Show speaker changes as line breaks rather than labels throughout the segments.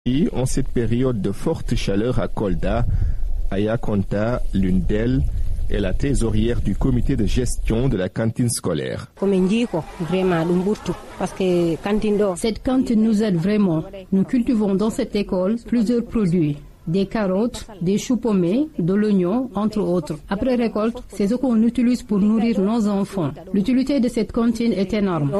Et en cette période de forte chaleur à Kolda, Aya Konta, l'une d'elles, est la trésorière du comité de gestion de la cantine scolaire.
Cette cantine nous aide vraiment. Nous cultivons dans cette école plusieurs produits. Des carottes, des choux pommés, de l'oignon, entre autres. Après récolte, c'est ce qu'on utilise pour nourrir nos enfants. L'utilité de cette cantine est énorme.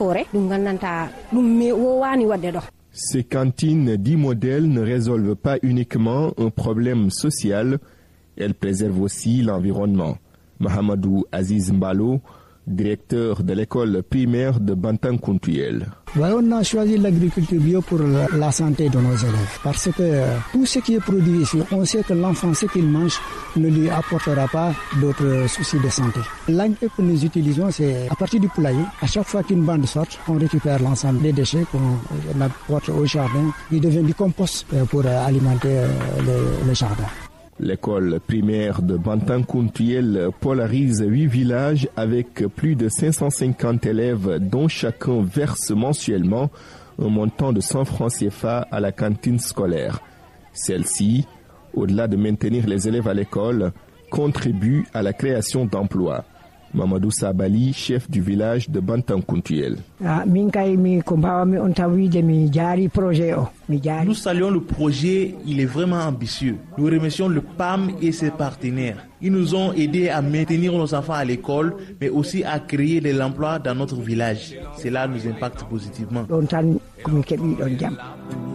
Ces cantines dits modèles ne résolvent pas uniquement un problème social, elles préservent aussi l'environnement. Mahamadou Aziz Mbalo, directeur de l'école primaire de Bantankountuel.
On a choisi l'agriculture bio pour la santé de nos élèves parce que tout ce qui est produit ici, on sait que l'enfant, ce qu'il mange, ne lui apportera pas d'autres soucis de santé. L'engrais que nous utilisons, c'est à partir du poulailler. À chaque fois qu'une bande sort, on récupère l'ensemble des déchets qu'on apporte au jardin. Il devient du compost pour alimenter le jardin.
L'école primaire de Bantankountuel polarise 8 villages avec plus de 550 élèves dont chacun verse mensuellement un montant de 100 francs CFA à la cantine scolaire. Celle-ci, au-delà de maintenir les élèves à l'école, contribue à la création d'emplois. Mamadou Sabali, chef du village de Bantankountuel.
Nous saluons le projet, il est vraiment ambitieux. Nous remercions le PAM et ses partenaires. Ils nous ont aidés à maintenir nos enfants à l'école, mais aussi à créer de l'emploi dans notre village. Cela nous impacte positivement.